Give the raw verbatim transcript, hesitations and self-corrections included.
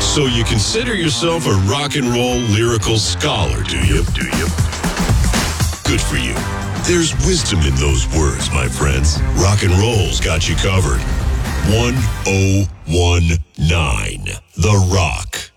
So you consider yourself a rock and roll lyrical scholar, do you? Do you? Good for you. There's wisdom in those words, my friends. Rock and roll's got you covered. one oh one nine The Rock.